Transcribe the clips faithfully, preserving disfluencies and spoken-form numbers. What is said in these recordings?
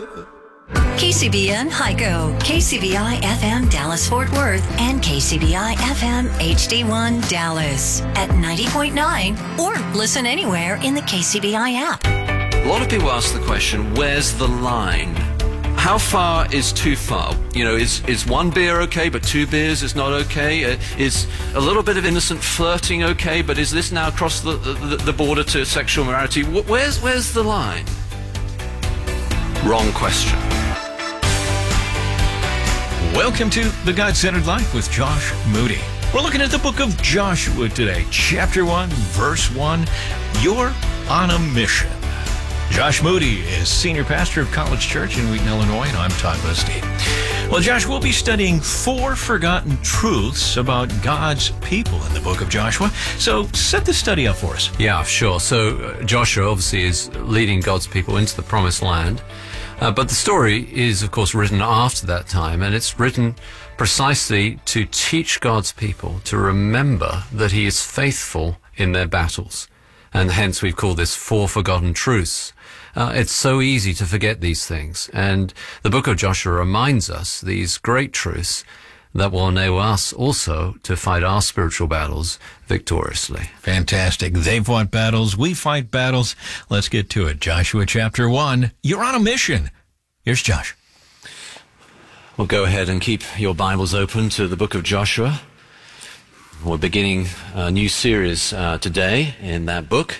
K C B N Hico, K C B I F M Dallas Fort Worth, and K C B I F M H D one Dallas at ninety point nine, or listen anywhere in the K C B I app. A lot of people ask the question, where's the line? How far is too far? You know, is, is one beer okay, but two beers is not okay? Uh, is a little bit of innocent flirting okay, but is this now across the, the, the border to sexual morality? Where's, where's the line? Wrong question. Welcome to The God-Centered Life with Josh Moody. We're looking at the book of Joshua today, chapter one, verse one. You're on a mission. Josh Moody is senior pastor of College Church in Wheaton, Illinois, and I'm Todd Busty. Well, Josh, we'll be studying four forgotten truths about God's people in the book of Joshua. So set the study up for us. Yeah, sure. So uh, Joshua obviously is leading God's people into the promised land. Uh, but the story is, of course, written after that time, and it's written precisely to teach God's people to remember that he is faithful in their battles. And hence we've called this Four Forgotten Truths. Uh, it's so easy to forget these things. And the book of Joshua reminds us these great truths that will enable us also to fight our spiritual battles victoriously. Fantastic. They fought battles. We fight battles. Let's get to it. Joshua chapter one. You're on a mission. Here's Josh. Well, go ahead and keep your Bibles open to the book of Joshua. We're beginning a new series uh, today in that book.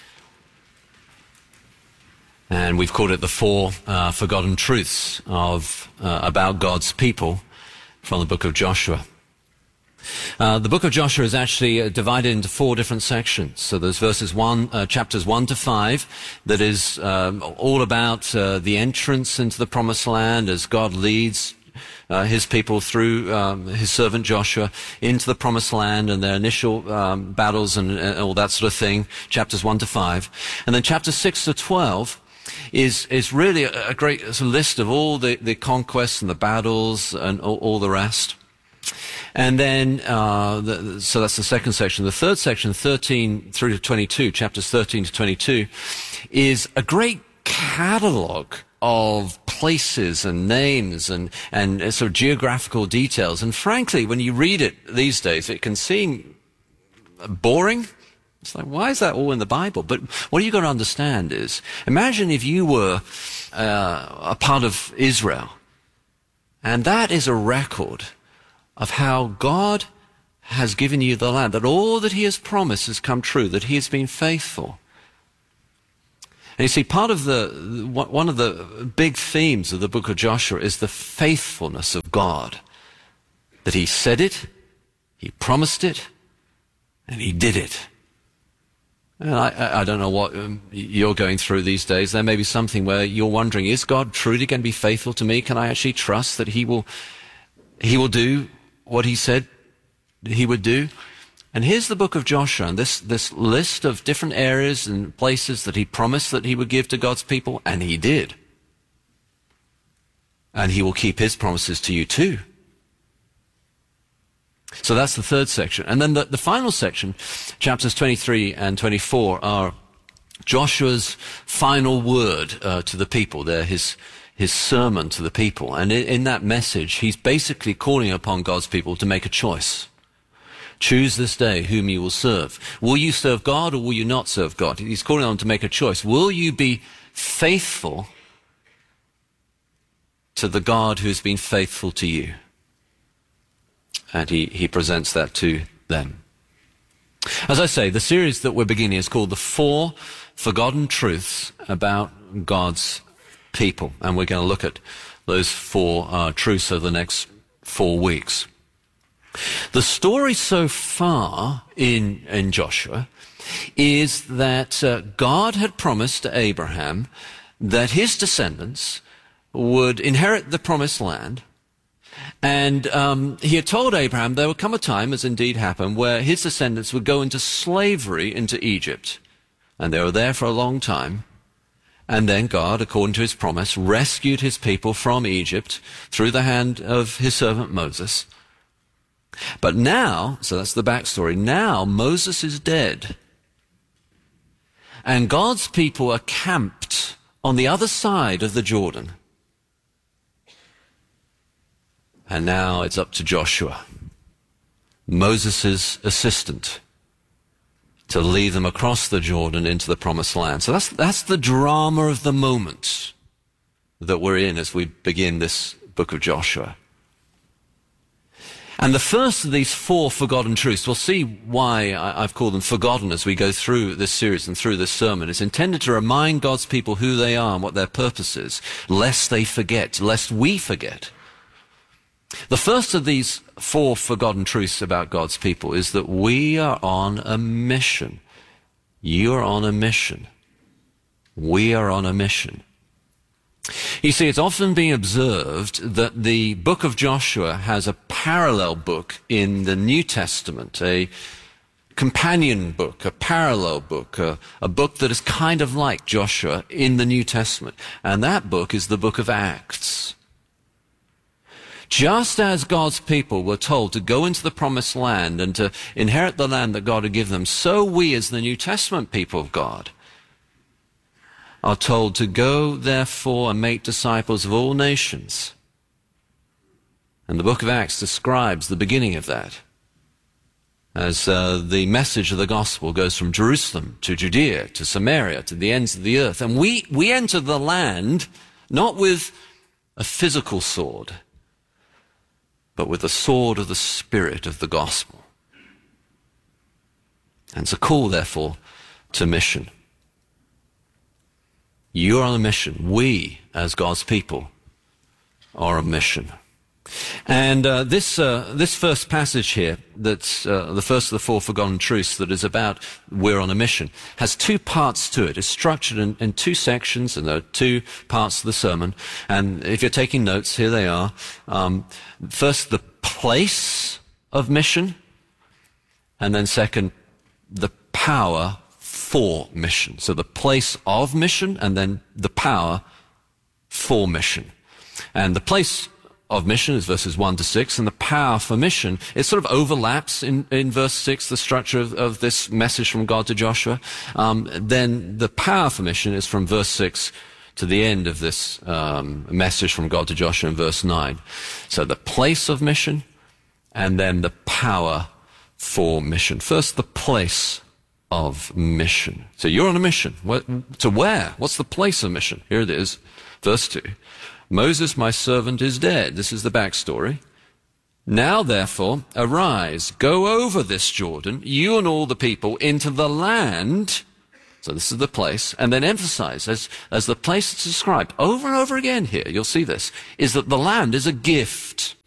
And we've called it the Four uh, Forgotten Truths of uh, about God's people from the book of Joshua. Uh, the book of Joshua is actually uh, divided into four different sections. So there's verses one, uh, chapters one to five, that is um, all about uh, the entrance into the promised land as God leads Uh, his people through um, his servant Joshua into the promised land and their initial um, battles and, and all that sort of thing, chapters one to five. And then chapters six to twelve is is really a, a great sort of list of all the, the conquests and the battles and all, all the rest. And then, uh, the, so that's the second section. The third section, thirteen through to twenty-two, chapters thirteen to twenty-two, is a great catalogue of places and names and, and sort of geographical details. And frankly, when you read it these days, it can seem boring. It's like, why is that all in the Bible? But what you've got to understand is, imagine if you were uh, a part of Israel, and that is a record of how God has given you the land, that all that he has promised has come true, that he has been faithful. And you see, part of the, one of the big themes of the book of Joshua is the faithfulness of God. That he said it, he promised it, and he did it. And I, I don't know what um, you're going through these days. There may be something where you're wondering, is God truly going to be faithful to me? Can I actually trust that he will, he will do what he said he would do? And here's the book of Joshua, and this, this list of different areas and places that he promised that he would give to God's people, and he did. And he will keep his promises to you too. So that's the third section. And then the, the final section, chapters twenty-three and twenty-four, are Joshua's final word uh, to the people. They're his, his sermon to the people. And in, in that message, he's basically calling upon God's people to make a choice. Choose this day whom you will serve. Will you serve God or will you not serve God? He's calling on to make a choice. Will you be faithful to the God who's been faithful to you? And he, he presents that to them. As I say, the series that we're beginning is called The Four Forgotten Truths About God's People. And we're going to look at those four uh, truths over the next four weeks. The story so far in, in Joshua is that uh, God had promised to Abraham that his descendants would inherit the promised land. And um, he had told Abraham there would come a time, as indeed happened, where his descendants would go into slavery into Egypt. And they were there for a long time. And then God, according to his promise, rescued his people from Egypt through the hand of his servant Moses. But now, so that's the backstory, now Moses is dead. And God's people are camped on the other side of the Jordan. And now it's up to Joshua, Moses' assistant, to lead them across the Jordan into the promised land. So that's, that's the drama of the moment that we're in as we begin this book of Joshua. And the first of these four forgotten truths, we'll see why I've called them forgotten as we go through this series and through this sermon. It's intended to remind God's people who they are and what their purpose is, lest they forget, lest we forget. The first of these four forgotten truths about God's people is that we are on a mission. You are on a mission. We are on a mission. You see, it's often been observed that the book of Joshua has a parallel book in the New Testament, a companion book, a parallel book, a, a book that is kind of like Joshua in the New Testament. And that book is the book of Acts. Just as God's people were told to go into the promised land and to inherit the land that God had given them, so we as the New Testament people of God are told to go, therefore, and make disciples of all nations. And the book of Acts describes the beginning of that, as uh, the message of the gospel goes from Jerusalem to Judea to Samaria to the ends of the earth. And we, we enter the land not with a physical sword, but with the sword of the Spirit of the gospel. And it's a call, therefore, to mission. You're on a mission. We, as God's people, are on a mission. And uh, this uh, this first passage here, that's uh, the first of the four forgotten truths that is about we're on a mission, has two parts to it. It's structured in, in two sections, and there are two parts to the sermon. And if you're taking notes, here they are. Um, first, the place of mission, and then second, the power for mission. So the place of mission and then the power for mission. And the place of mission is verses one to six, and the power for mission, it sort of overlaps in, in verse six, the structure of, of this message from God to Joshua. Um, then the power for mission is from verse six to the end of this um, message from God to Joshua in verse nine. So the place of mission and then the power for mission. First, the place of mission. So you're on a mission. What, to where? What's the place of mission? Here it is, verse two. Moses, my servant, is dead. This is the backstory. Now, therefore, arise, go over this Jordan, you and all the people, into the land. So this is the place. And then emphasize, as, as the place is described over and over again here, you'll see this, is that the land is a gift.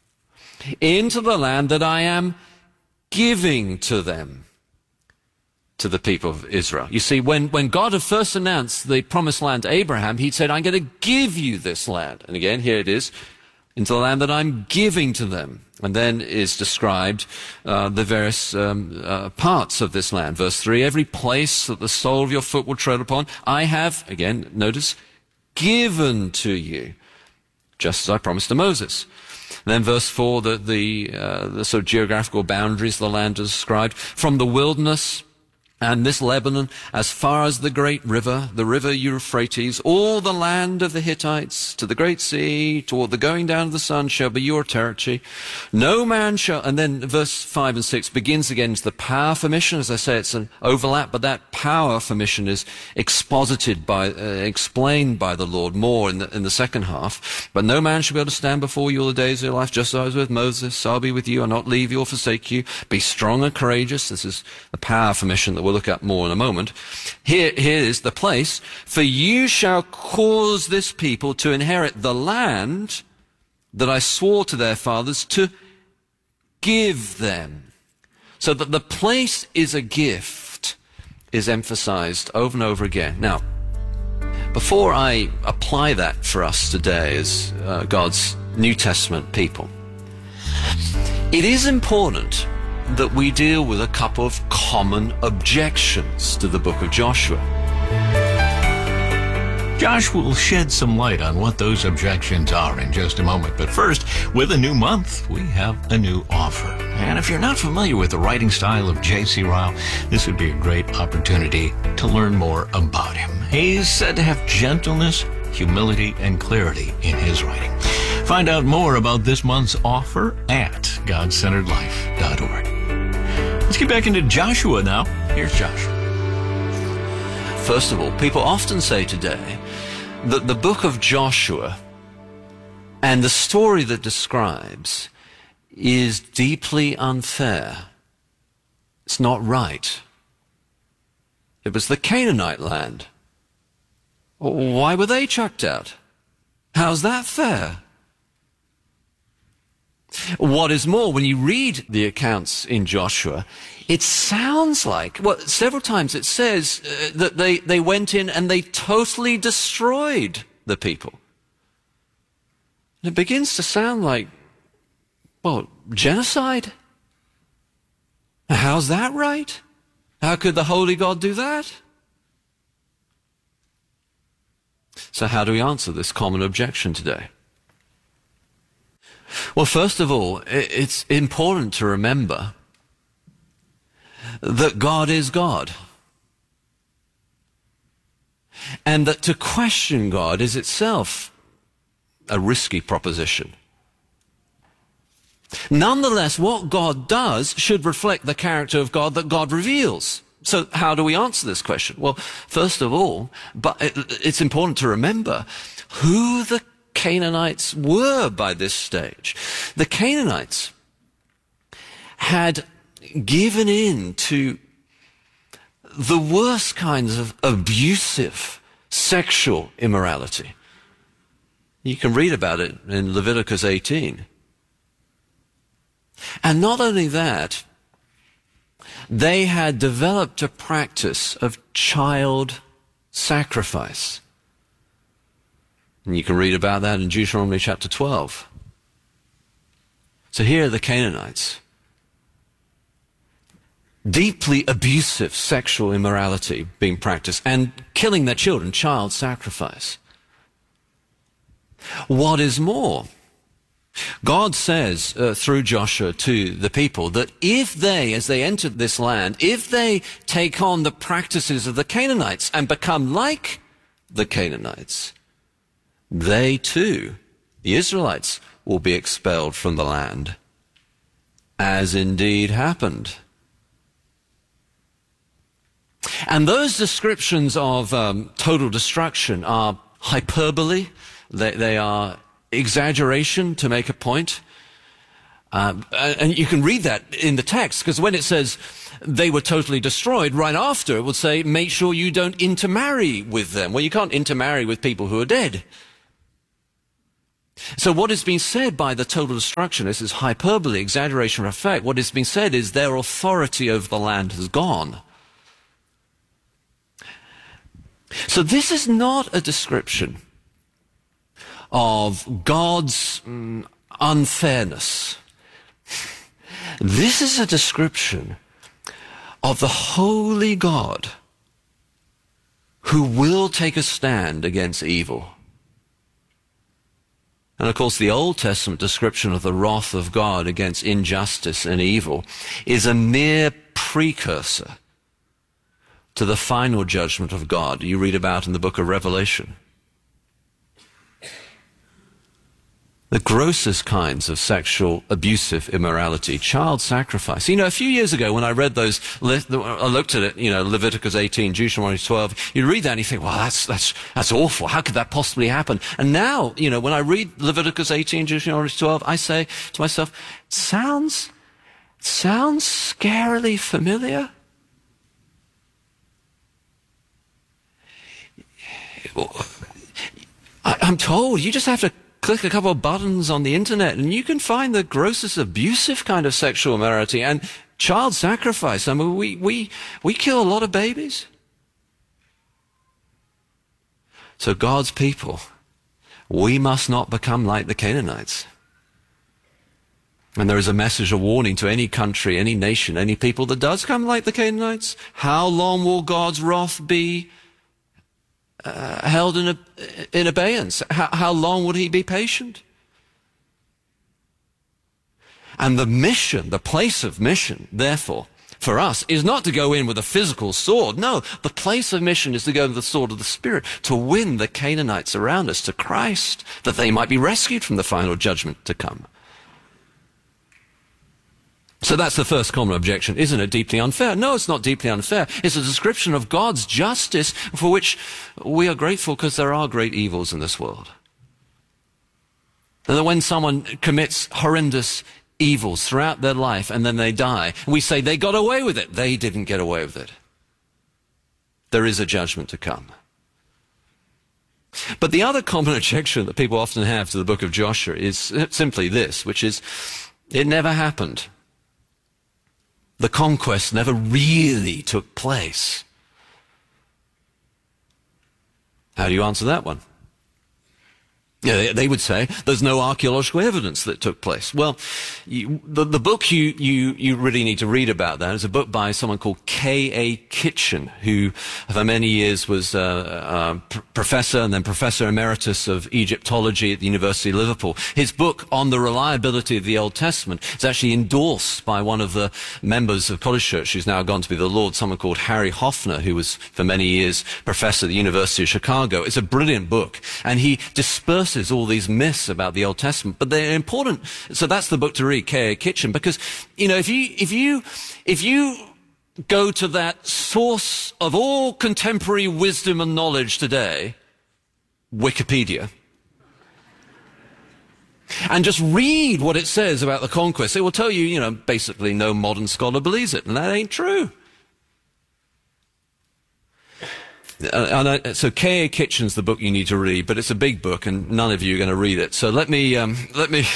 Into the land that I am giving to them. To the people of Israel. You see, when, when God had first announced the promised land to Abraham, he said, I'm going to give you this land. And again, here it is, into the land that I'm giving to them. And then is described uh, the various um, uh, parts of this land. Verse three, every place that the sole of your foot will tread upon, I have, again, notice, given to you, just as I promised to Moses. And then verse four, the, the, uh, the sort of geographical boundaries of the land are described. From the wilderness and this Lebanon, as far as the great river, the river Euphrates, all the land of the Hittites, to the great sea, toward the going down of the sun, shall be your territory. No man shall, and then verse five and six begins again to the power for mission. As I say, it's an overlap, but that power for mission is exposited by, uh, explained by the Lord more in the, in the second half. But no man shall be able to stand before you all the days of your life, just as I was with Moses. I'll be with you, I'll not leave you or forsake you. Be strong and courageous. This is the power for mission that we'll look at more in a moment. Here, here is the place. For you shall cause this people to inherit the land that I swore to their fathers to give them. So that the place is a gift is emphasized over and over again. Now, before I apply that for us today as uh, God's New Testament people, it is important that we deal with a couple of common objections to the book of Joshua. Josh will shed some light on what those objections are in just a moment. But first, with a new month, we have a new offer. And if you're not familiar with the writing style of J C Ryle, this would be a great opportunity to learn more about him. He's said to have gentleness, humility, and clarity in his writing. Find out more about this month's offer at god centered life dot org. Let's get back into Joshua now. Here's Josh. First of all, people often say today that the book of Joshua and the story that describes is deeply unfair. It's not right. It was the Canaanite land. Why were they chucked out? How's that fair? What is more, when you read the accounts in Joshua, it sounds like, well, several times it says uh, that they, they went in and they totally destroyed the people. And it begins to sound like, well, genocide? How's that right? How could the holy God do that? So how do we answer this common objection today? Well, first of all, it's important to remember that God is God. And that to question God is itself a risky proposition. Nonetheless, what God does should reflect the character of God that God reveals. So how do we answer this question? Well, first of all, but it's important to remember who the Canaanites were by this stage. The Canaanites had given in to the worst kinds of abusive sexual immorality. You can read about it in Leviticus eighteen. And not only that, they had developed a practice of child sacrifice. And you can read about that in Deuteronomy chapter twelve. So here are the Canaanites. Deeply abusive sexual immorality being practiced and killing their children, child sacrifice. What is more, God says uh, through Joshua to the people that if they, as they enter this land, if they take on the practices of the Canaanites and become like the Canaanites, they too, the Israelites, will be expelled from the land, as indeed happened. And those descriptions of um, total destruction are hyperbole. They, they are exaggeration to make a point. Um, and you can read that in the text, because when it says they were totally destroyed, right after it will say, make sure you don't intermarry with them. Well, you can't intermarry with people who are dead. So what is being said by the total destruction, this is hyperbole, exaggeration of effect. What is being said is their authority over the land has gone. So this is not a description of God's mm, unfairness. This is a description of the holy God who will take a stand against evil. And of course, the Old Testament description of the wrath of God against injustice and evil is a mere precursor to the final judgment of God you read about in the book of Revelation. The grossest kinds of sexual abusive immorality, child sacrifice. You know, a few years ago when I read those, I looked at it, you know, Leviticus eighteen, Deuteronomy twelve, you read that and you think, well, that's, that's, that's awful. How could that possibly happen? And now, you know, when I read Leviticus eighteen, Deuteronomy twelve, I say to myself, sounds, sounds scarily familiar. I, I'm told you just have to click a couple of buttons on the internet and you can find the grossest abusive kind of sexual immorality and child sacrifice. I mean, we, we, we kill a lot of babies. So God's people, we must not become like the Canaanites. And there is a message, a warning to any country, any nation, any people that does come like the Canaanites. How long will God's wrath be Uh, held in, a, in abeyance? How, how long would he be patient? And the mission, the place of mission, therefore, for us is not to go in with a physical sword. No, the place of mission is to go with the sword of the Spirit, to win the Canaanites around us to Christ, that they might be rescued from the final judgment to come. So that's the first common objection. Isn't it deeply unfair? No, it's not deeply unfair. It's a description of God's justice for which we are grateful because there are great evils in this world. And that when someone commits horrendous evils throughout their life and then they die, we say they got away with it. They didn't get away with it. There is a judgment to come. But the other common objection that people often have to the book of Joshua is simply this, which is, it never happened. The conquest never really took place. How do you answer that one? Yeah, they would say there's no archaeological evidence that it took place. Well, you, the, the book you, you, you really need to read about that is a book by someone called K A Kitchen, who for many years was a, a pr- professor and then professor emeritus of Egyptology at the University of Liverpool. His book on the reliability of the Old Testament is actually endorsed by one of the members of College Church who's now gone to be the Lord, someone called Harry Hoffner, who was for many years professor at the University of Chicago. It's a brilliant book, and he disperses all these myths about the Old Testament, but they're important. So that's the book to read, K A Kitchen, because, you know, if you, if you, if you go to that source of all contemporary wisdom and knowledge today, Wikipedia, and just read what it says about the conquest, it will tell you, you know, basically no modern scholar believes it, and that ain't true. Uh, and I, so K A Kitchen's the book you need to read, but it's a big book, and none of you are going to read it. So let me, um, let me,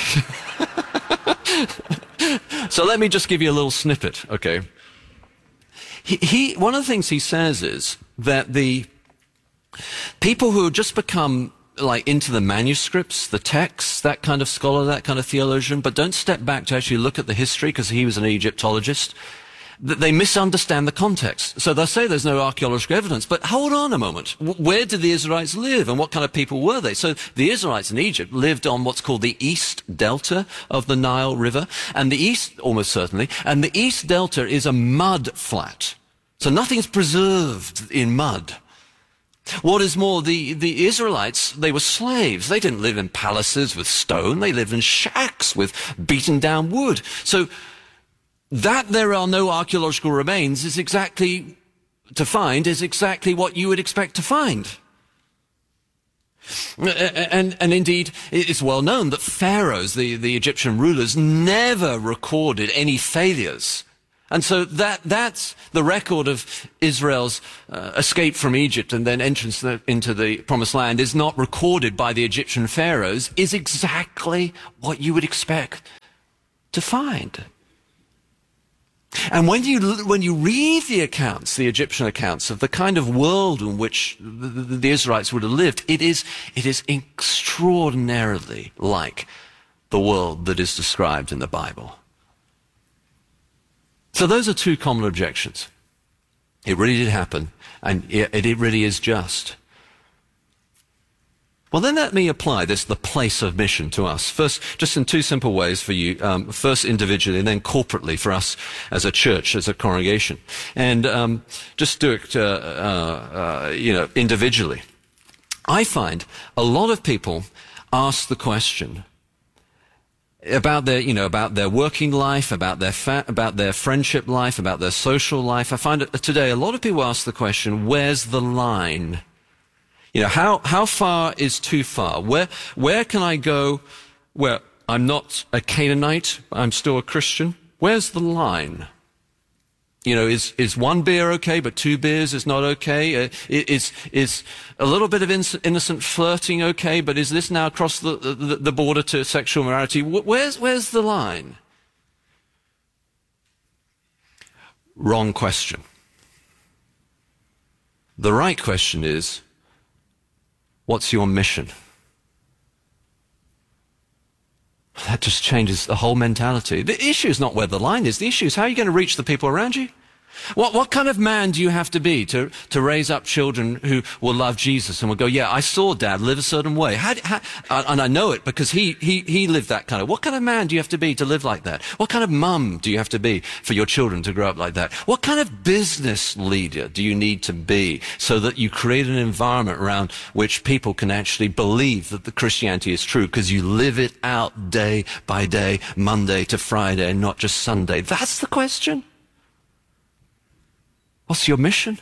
so let me just give you a little snippet, okay? He, he, one of the things he says is that the people who have just become like into the manuscripts, the texts, that kind of scholar, that kind of theologian, but don't step back to actually look at the history because he was an Egyptologist, that they misunderstand the context. So they'll say there's no archaeological evidence, but hold on a moment. Where did the Israelites live and what kind of people were they? So the Israelites in Egypt lived on what's called the East Delta of the Nile River, and the East, almost certainly, and the East Delta is a mud flat. So nothing's preserved in mud. What is more, the, the Israelites, they were slaves. They didn't live in palaces with stone. They lived in shacks with beaten down wood. So that there are no archaeological remains is exactly, to find, is exactly what you would expect to find. And, and indeed, it's well known that pharaohs, the, the Egyptian rulers, never recorded any failures. And so that, that's the record of Israel's uh, escape from Egypt and then entrance the, into the Promised Land is not recorded by the Egyptian pharaohs, is exactly what you would expect to find. And when you, when you read the accounts, the Egyptian accounts of the kind of world in which the, the, the Israelites would have lived, it is, it is extraordinarily like the world that is described in the Bible. So those are two common objections. It really did happen, and it, it really is just. Well, then let me apply this, the place of mission, to us. First, just in two simple ways for you. Um, first individually, and then corporately for us as a church, as a congregation. And um, just do it, uh, uh, uh, you know, individually. I find a lot of people ask the question about their, you know, about their working life, about their fa- about their friendship life, about their social life. I find that today a lot of people ask the question, where's the line? You know, how, how far is too far? Where, where can I go where I'm not a Canaanite, I'm still a Christian? Where's the line? You know, is, is one beer okay, but two beers is not okay? Uh, is, is a little bit of innocent flirting okay, but is this now across the, the, the border to sexual morality? Where's, where's the line? Wrong question. The right question is, what's your mission? That just changes the whole mentality. The issue is not where the line is. The issue is how are you going to reach the people around you? What, what kind of man do you have to be to, to raise up children who will love Jesus and will go, yeah, I saw Dad live a certain way. How, how, and I know it because he, he, he lived that kind of. What kind of man do you have to be to live like that? What kind of mum do you have to be for your children to grow up like that? What kind of business leader do you need to be so that you create an environment around which people can actually believe that the Christianity is true because you live it out day by day, Monday to Friday, and not just Sunday? That's the question. What's your mission?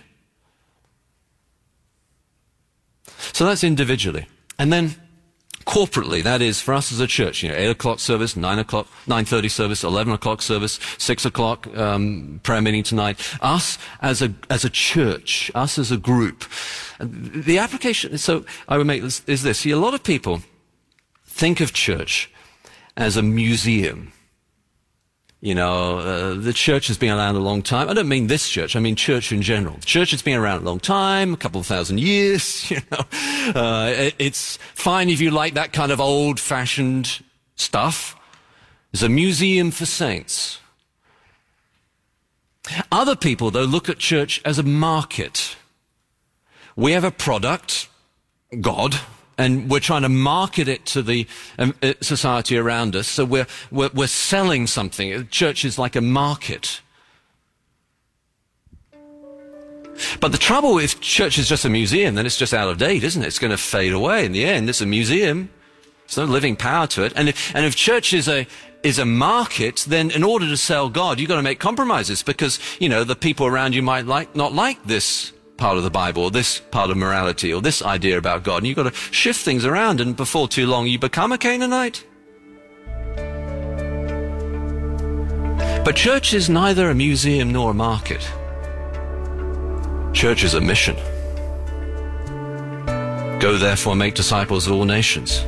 So that's individually. And then corporately, that is for us as a church, you know, eight o'clock service, nine o'clock, nine thirty service, eleven o'clock service, six o'clock um, prayer meeting tonight. Us as a as a church, us as a group. The application, so I would make this, is this. See, a lot of people think of church as a museum. You know, uh, the church has been around a long time. I don't mean this church. I mean church in general. The church has been around a long time, a couple of thousand years. You know, uh, it, it's fine if you like that kind of old-fashioned stuff. It's a museum for saints. Other people, though, look at church as a market. We have a product, God, and we're trying to market it to the um, society around us. So we're, we're, we're selling something. Church is like a market. But the trouble if church is just a museum, then it's just out of date, isn't it? It's going to fade away in the end. It's a museum. There's no living power to it. And if, and if church is a, is a market, then in order to sell God, you've got to make compromises because, you know, the people around you might like, not like this part of the Bible, or this part of morality, or this idea about God. And you've got to shift things around, and before too long you become a Canaanite. But church is neither a museum nor a market. Church is a mission. Go therefore make disciples of all nations.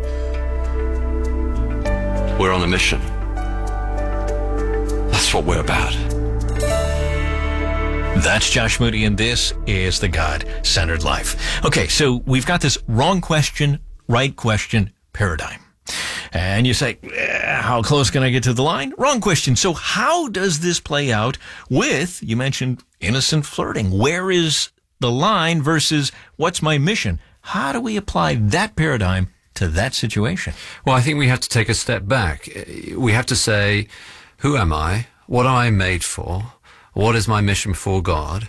We're on a mission. That's what we're about. That's Josh Moody, and this is The God-Centered Life. Okay, so we've got this wrong question, right question paradigm. And you say, eh, how close can I get to the line? Wrong question. So how does this play out with, you mentioned innocent flirting. Where is the line versus what's my mission? How do we apply that paradigm to that situation? Well, I think we have to take a step back. We have to say, who am I? What am I made for? What is my mission before God?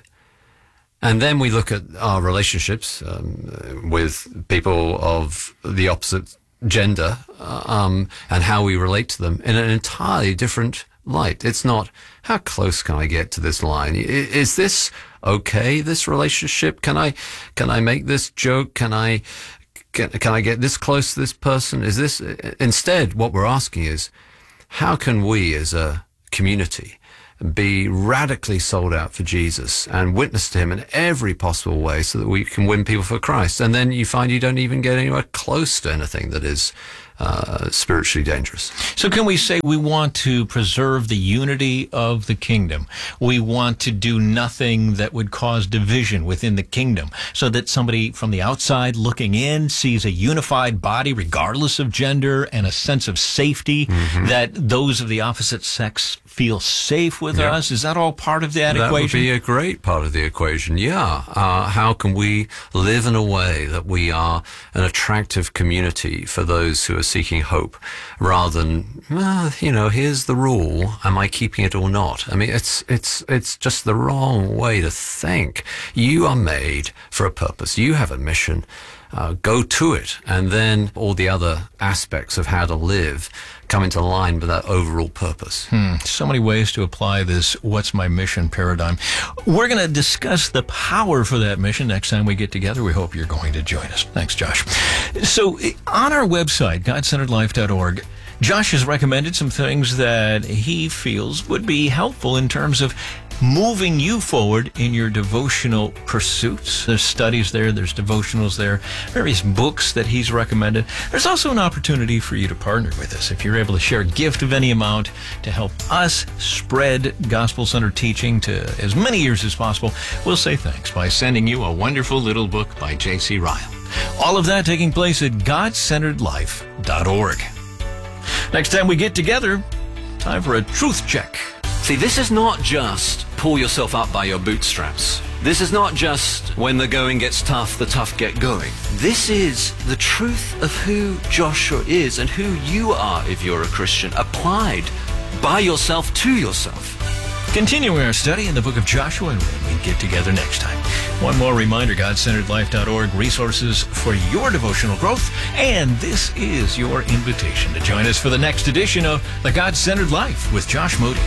And then we look at our relationships um, with people of the opposite gender uh, um, and how we relate to them in an entirely different light. It's not, how close can I get to this line? Is this okay, this relationship? Can I can I make this joke? Can I can, can I get this close to this person? Is this... Instead, what we're asking is, how can we as a community be radically sold out for Jesus and witness to him in every possible way so that we can win people for Christ? And then you find you don't even get anywhere close to anything that is uh, spiritually dangerous. So can we say we want to preserve the unity of the kingdom? We want to do nothing that would cause division within the kingdom so that somebody from the outside looking in sees a unified body regardless of gender and a sense of safety, mm-hmm. that those of the opposite sex feel safe with yeah. us? Is that all part of that, that equation? That would be a great part of the equation, yeah. Uh, how can we live in a way that we are an attractive community for those who are seeking hope, rather than, well, you know, here's the rule, am I keeping it or not? I mean, it's it's it's just the wrong way to think. You are made for a purpose. You have a mission. Uh, go to it, and then all the other aspects of how to live come into line with that overall purpose. Hmm. So many ways to apply this what's my mission paradigm. We're going to discuss the power for that mission next time we get together. We hope you're going to join us. Thanks, Josh. So on our website, God Centered Life dot org, Josh has recommended some things that he feels would be helpful in terms of moving you forward in your devotional pursuits. There's studies there, there's devotionals there, various books that he's recommended. There's also an opportunity for you to partner with us. If you're able to share a gift of any amount to help us spread gospel-centered teaching to as many ears as possible, we'll say thanks by sending you a wonderful little book by J C Ryle. All of that taking place at God Centered Life dot org. Next time we get together, time for a truth check. See, this is not just pull yourself up by your bootstraps. This is not just when the going gets tough, the tough get going. This is the truth of who Joshua is and who you are if you're a Christian, applied by yourself to yourself. Continuing our study in the book of Joshua, and we get together next time. One more reminder, God Centered Life dot org, resources for your devotional growth. And this is your invitation to join us for the next edition of The God-Centered Life with Josh Moody.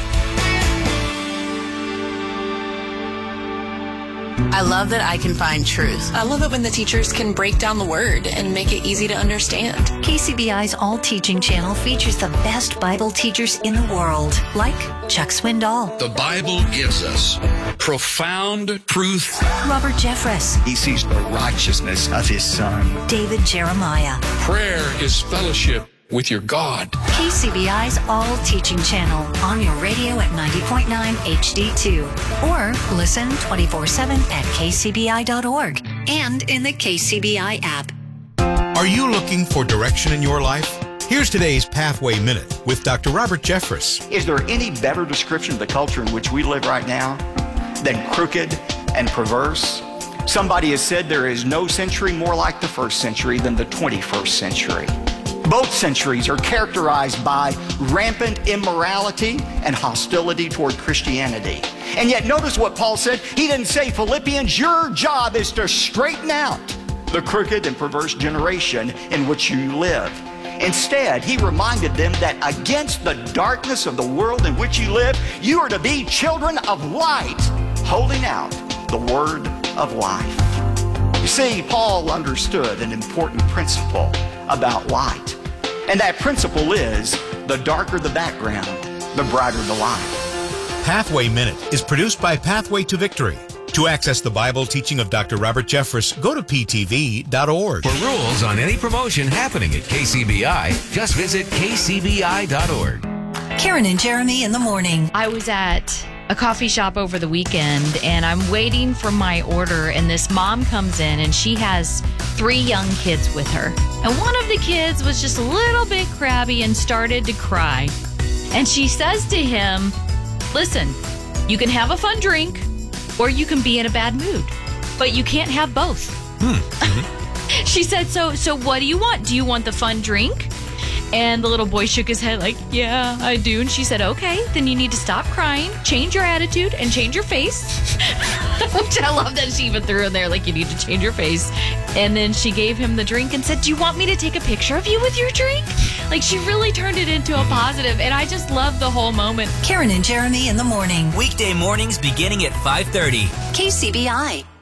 I love that I can find truth. I love it when the teachers can break down the word and make it easy to understand. K C B I's All Teaching channel features the best Bible teachers in the world, like Chuck Swindoll. The Bible gives us profound truth. Robert Jeffress. He sees the righteousness of his Son. David Jeremiah. Prayer is fellowship with your God. K C B I's All Teaching channel on your radio at ninety point nine H D two. Or listen twenty-four seven at K C B I dot org and in the K C B I app. Are you looking for direction in your life? Here's today's Pathway Minute with Doctor Robert Jeffress. Is there any better description of the culture in which we live right now than crooked and perverse? Somebody has said there is no century more like the first century than the twenty-first century. Both centuries are characterized by rampant immorality and hostility toward Christianity. And yet notice what Paul said. He didn't say, Philippians, your job is to straighten out the crooked and perverse generation in which you live. Instead, he reminded them that against the darkness of the world in which you live, you are to be children of light, holding out the word of life. You see, Paul understood an important principle about light. And that principle is, the darker the background, the brighter the light. Pathway Minute is produced by Pathway to Victory. To access the Bible teaching of Doctor Robert Jeffress, go to P T V dot org. For rules on any promotion happening at K C B I, just visit K C B I dot org. Karen and Jeremy in the morning. I was at a coffee shop over the weekend and I'm waiting for my order, and this mom comes in and she has three young kids with her. And one of the kids was just a little bit crabby and started to cry. And she says to him, listen, you can have a fun drink or you can be in a bad mood, but you can't have both. Hmm. Mm-hmm. She said, so so what do you want? Do you want the fun drink? And the little boy shook his head like, yeah, I do. And she said, okay, then you need to stop crying, change your attitude, and change your face. Which I love that she even threw in there, like, you need to change your face. And then she gave him the drink and said, do you want me to take a picture of you with your drink? Like, she really turned it into a positive, and I just love the whole moment. Karen and Jeremy in the morning. Weekday mornings beginning at five thirty. K C B I.